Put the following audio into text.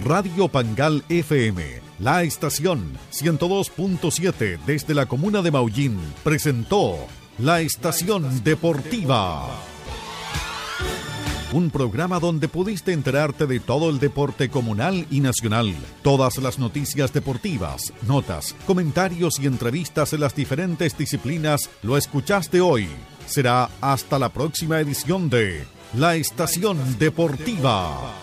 Radio Pangal FM, la estación 102.7 desde la comuna de Maullín, presentó La Estación Deportiva. Un programa donde pudiste enterarte de todo el deporte comunal y nacional. Todas las noticias deportivas, notas, comentarios y entrevistas en las diferentes disciplinas lo escuchaste hoy. Será hasta la próxima edición de La Estación Deportiva.